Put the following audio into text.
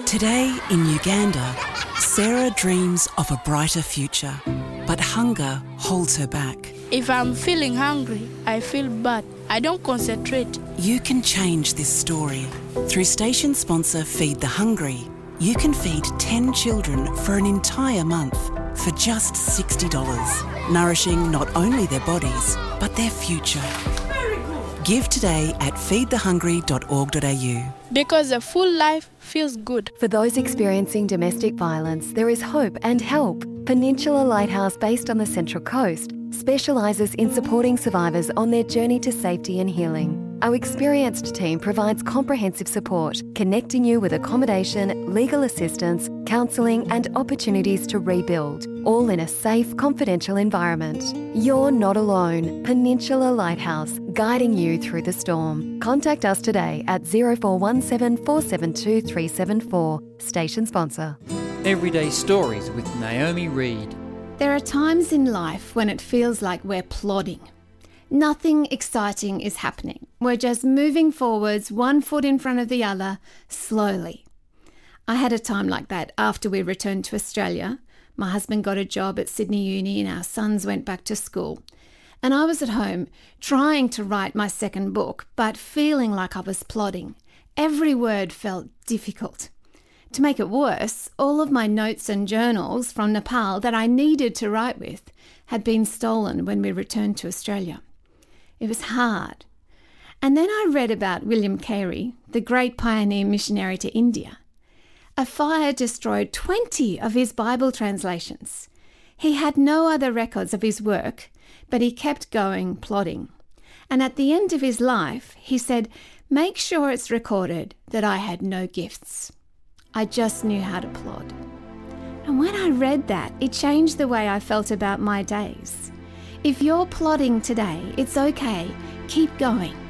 Today in Uganda, Sarah dreams of a brighter future, but hunger holds her back. If I'm feeling hungry, I feel bad. I don't concentrate. You can change this story. Through station sponsor Feed the Hungry, you can feed 10 children for an entire month for just $60, nourishing not only their bodies, but their future. Give today at feedthehungry.org.au. Because a full life feels good. For those experiencing domestic violence, there is hope and help. Peninsula Lighthouse, based on the Central Coast, specialises in supporting survivors on their journey to safety and healing. Our experienced team provides comprehensive support, connecting you with accommodation, legal assistance, counselling and opportunities to rebuild, all in a safe, confidential environment. You're not alone. Peninsula Lighthouse, guiding you through the storm. Contact us today at 0417 472 374. Station sponsor. Everyday Stories with Naomi Reed. There are times in life when it feels like we're plodding. Nothing exciting is happening. We're just moving forwards, one foot in front of the other, slowly. I had a time like that after we returned to Australia. My husband got a job at Sydney Uni and our sons went back to school. And I was at home trying to write my second book, but feeling like I was plodding. Every word felt difficult. To make it worse, all of my notes and journals from Nepal that I needed to write with had been stolen when we returned to Australia. It was hard. And then I read about William Carey, the great pioneer missionary to India. A fire destroyed 20 of his Bible translations. He had no other records of his work, but he kept going, plodding. And at the end of his life, he said, "Make sure it's recorded that I had no gifts. I just knew how to plod." And when I read that, it changed the way I felt about my days. If you're plodding today, it's okay. Keep going.